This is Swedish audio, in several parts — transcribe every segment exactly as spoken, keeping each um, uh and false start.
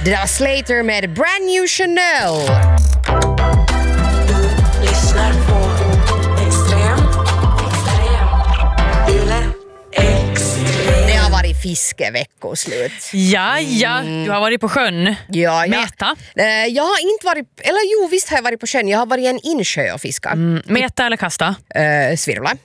Det där var Slater med Brand New Chanel. Du lyssnar på Extrem. Extrem. Yle Extrem. Det har varit fiskeveckoslut. Ja, ja, du har varit på sjön. Ja, ja. Meta. Eh, Jag har inte varit, eller jo visst har jag varit på sjön. Jag har varit i en insjö och fiskat. Mm, meta eller kasta? Eh, svirvla.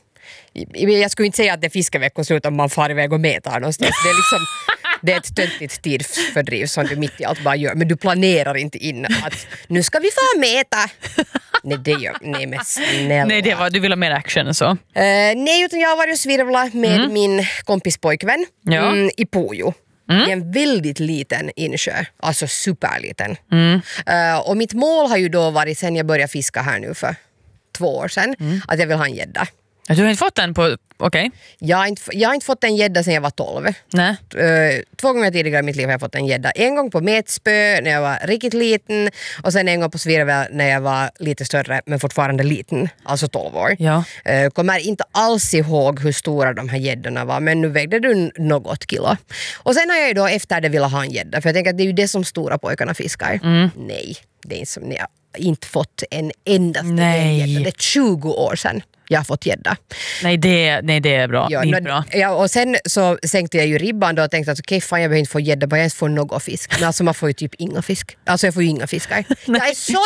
Jag skulle inte säga att det är fiskeveckoslut om man far iväg och metar någonstans. Det är liksom det är ett töntigt tidsfördriv som du mitt i allt bara gör. Men du planerar inte in att nu ska vi få mäta. Nej, det gör nej men snälla. Nej, det var, du vill ha mer action och så. Uh, nej, utan jag har varit och svirvla med mm. min kompis pojkvän ja. mm, i Pujo. Mm. Det är en väldigt liten insjö, alltså superliten. Mm. Uh, och mitt mål har ju då varit sen jag började fiska här nu för två år sedan mm. att jag vill ha en gädda. Du har inte fått den på, okej? Okay. Jag har inte, jag har inte fått en gädda sedan jag var tolv. Nej. Uh, två gånger tidigare i mitt liv har jag fått en gädda. En gång på metspö när jag var riktigt liten och sen en gång på svirvel när jag var lite större men fortfarande liten, alltså tolv år. Ja. Uh, kommer inte alls ihåg hur stora de här gäddorna var, men nu vägde du något kilo. Och sen har jag ju då efter det velat ha en gädda, för jag tänker att det är ju det som stora pojkarna fiskar. Mm. Nej, det är inte som ni har inte fått en endaste gädda. Det är tjugo år sedan jag har fått gädda. Nej det, nej, det är bra. Ja, det är no, bra. Ja, och sen så sänkte jag ju ribban då och tänkte att okej, okay, fan jag behöver inte få gädda, bara jag ens får någon fisk. Men alltså man får ju typ inga fisk. Alltså jag får ju inga fiskar. Jag är så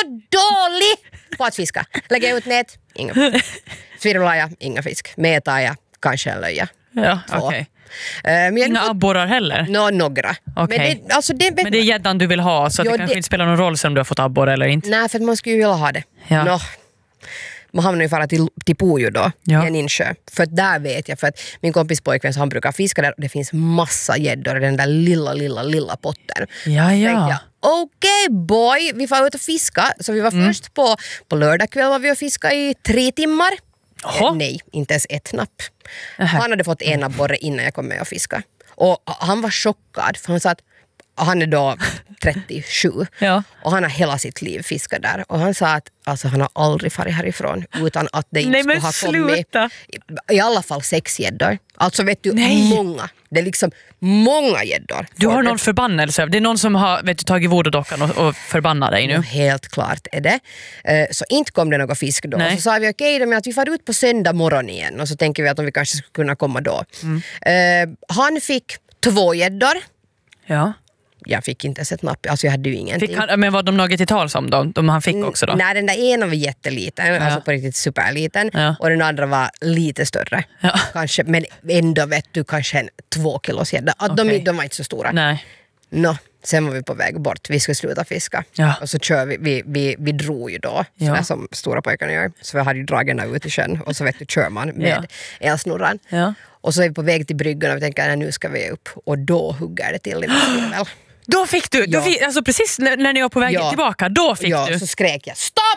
dålig på att fiska. Lägger jag ut nät, inga fisk. Svirvlar jag, inga fisk. Mätar jag, kanske en löja. Ja, okej. Okay. Uh, Inga fått... abborrar heller? No, några. Okay. Men, det, alltså det, men det är gäddan du vill ha, så jo, det kanske det... inte spelar någon roll om du har fått abborre eller inte. Nej, för att man skulle ju vilja ha det. Ja. No. Man hamnar ju fara till, till Pujo då, ja. I en insjö. För att där vet jag, för att min kompis pojkvän han brukar fiska där och det finns massa gäddor i den där lilla, lilla, lilla potten. Ja, ja. Okej okay, boy, vi får ut och fiska. Så vi var mm. först på, på lördag kväll var vi och fiska i tre timmar. Eh, nej, inte ens ett napp. Uh-huh. Han hade fått en abborre innan jag kom med och fiska. Och han var chockad för han sa att han är då trettiosju ja. Och han har hela sitt liv fiskat där. Och han sa att alltså, han har aldrig farit härifrån utan att det inte Nej, skulle ha sluta. kommit i, i alla fall sex gäddor. Alltså vet du, Nej. många. Det är liksom många gäddor. Du har någon förbannelse. Det är någon som har vet du, tagit vårdodockan och, och förbannar dig nu. Och helt klart är det. Uh, så inte kom det någon fisk då. Nej. Så sa vi okej, okay, att vi får ut på söndag morgon igen. Och så tänker vi att om vi kanske skulle kunna komma då. Mm. Uh, han fick två gäddor. Ja. Jag fick inte ens ett napp, alltså jag hade ju ingenting. Fick han, men var de något till tal som de, de han fick också då? Nej, den där ena var jätteliten, ja. Alltså på riktigt superliten. Ja. Och den andra var lite större. Ja. Kanske, men ändå vet du, kanske en två kilos gädda. Okay. De, de var inte så stora. Nej. No, sen var vi på väg bort, vi skulle sluta fiska. Ja. Och så kör vi, vi, vi, vi drog ju då, ja. Som stora pojkarna gör. Så vi hade ju dragarna ut i sjön och så vet du, kör man med ja. Elsnurran. Ja. Och så är vi på väg till bryggan och vi tänker att nu ska vi upp. Och då hugger det till i väl. Då fick du, ja. Då fick, alltså precis när, när ni var på väg ja. Tillbaka, då fick ja, du. Ja, så skrek jag, stopp,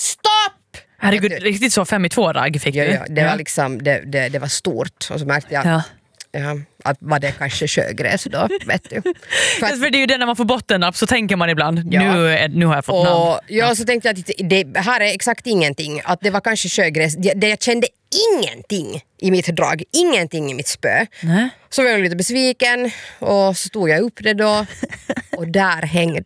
stopp! Herregud, riktigt så fem i två ragg fick ja, du. Ja, det ja. var liksom, det, det, det var stort. Och så märkte jag ja. Ja, att var det kanske sjögräs då, vet du. För, att, för det är ju det när man får bottennapp så tänker man ibland, ja. nu, är, nu har jag fått och, namn. Ja, så tänkte jag att det här är exakt ingenting. Att det var kanske sjögräs. Det, det jag kände ingenting i mitt drag, ingenting i mitt spö. Nej. Så var jag lite besviken och så stod jag upp det då och där hängde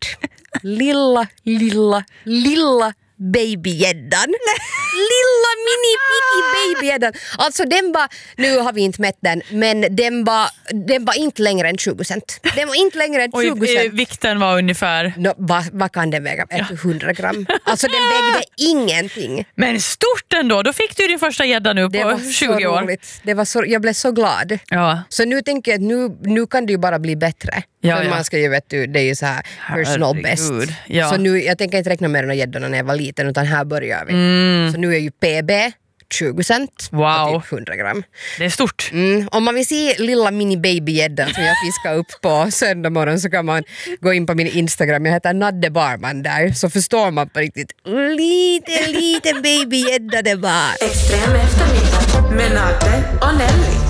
lilla, lilla, lilla babygäddan. Lilla mini picky babygäddan. Alltså den var, nu har vi inte mätt den, men den var, den var inte längre än tjugo cent. Den var inte längre än tjugo cent. Och vikten var ungefär? No, vad va kan den väga? Ja. hundra gram. Alltså den vägde ingenting. Men stort ändå, då fick du din första gädda nu det på tjugo år. Roligt. Det var så, jag blev så glad. Ja. Så nu tänker jag att nu, nu kan det ju bara bli bättre. Ja, för ja. Man ska ju, vet du, det är ju så här personal best. Ja. Så nu, jag tänker inte räkna med de här gäddorna när jag var liten, utan här börjar vi. Mm. Så nu är ju P B tjugo cent. Wow. Typ hundra gram. Det är stort. Mm. Om man vill se lilla mini babygäddan som jag fiskar upp på söndag morgon så kan man gå in på min Instagram. Jag heter Nadde Barman där. Så förstår man på riktigt lite, lite babygädda det var. Extrem eftermiddag med Nadde och Nelly.